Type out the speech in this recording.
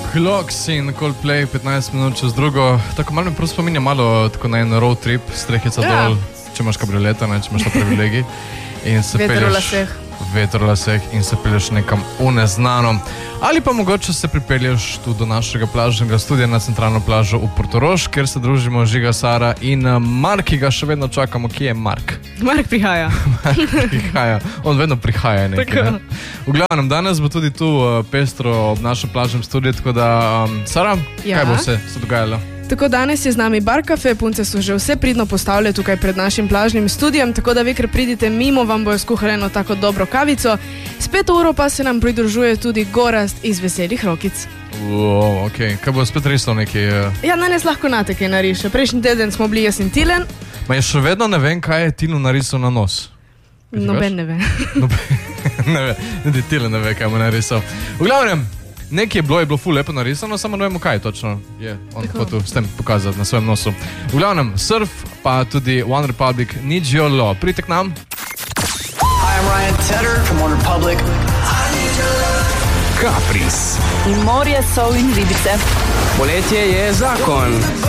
Clocks in Coldplay, 15 minut čez drugo. Tako malo me prav spominja malo tako na en road trip, strehica dol, če imaš kabrioleta, ne, če imaš ta privilegij. In se vetro v laseh in se pelješ nekam v neznano. Ali pa mogoče se pripelješ tu do našega plažnega studija na centralno plažo v Portorož, kjer se družimo Žiga, Sara in Mark, ki ga še vedno čakamo. Kje je Mark? Mark prihaja. On vedno prihaja nekaj. Ne? V glavnem, danes bo tudi tu pestro ob našem plažnem studiju, tako da, Sara, kaj bo se dogajalo? Tako danes je z nami Bar Cafe, punce so že vse pridno postavile tukaj pred našim plažnim studijem, tako da vi, ker pridite mimo, vam bojo skuhali eno tako dobro kavico. S 5 uro pa se nam pridružuje tudi Gorazd iz Veselih rokic. Ok, kaj bo spet risal nekaj? Ja, danes lahko Nate kaj nariše. Prejšnji teden smo bili jaz in Tilen. Ma jaz še vedno ne vem, kaj je Tinu narisal na nos. Noben ne ve. Ne ve, niti Tilen ne ve, kaj mu narisal. V glavnem, nekaj je bilo ful lepo narisano, samo ne vemo, kaj točno je on hotel s tem pokazati na svojem nosu. V glavnem, Surf, pa tudi One Republic, Need Your Law. Pridite k nam. Hi, I'm Ryan Tedder from One Republic. Kapris. In morje, sol in ribice. Poletje je zakon.